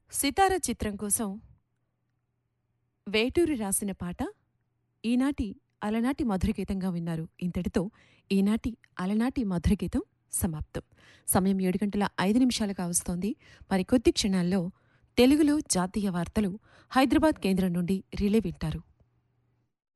సితార చిత్రం కోసం వేటూరి రాసిన పాట ఈనాటి అలనాటి మధురగీతంగా విన్నారు. ఇంతటితో ఈనాటి అలనాటి మధురగీతం సమాప్తం. సమయం 7:05 కావస్తోంది. మరికొద్ది క్షణాల్లో తెలుగులో జాతీయ వార్తలు హైదరాబాద్ కేంద్రం నుండి రిలే వింటారు.